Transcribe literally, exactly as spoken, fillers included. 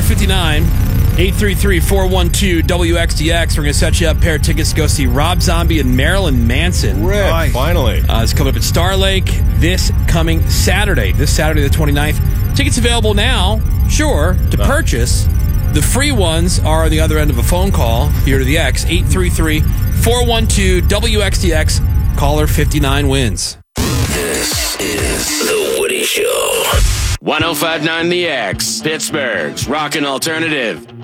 fifty-nine, eight three three, four one two, W X D X. We're going to set you up a pair of tickets to go see Rob Zombie and Marilyn Manson. Rick, nice. Finally. Uh, it's coming up at Star Lake this coming Saturday, this Saturday the twenty-ninth. Tickets available now, sure, to uh. purchase. The free ones are on the other end of a phone call here to the X, eight three three, four one two, W X D X. Caller fifty-nine wins. This is The Woody Show. ten fifty-nine The X, Pittsburgh's Rockin' Alternative.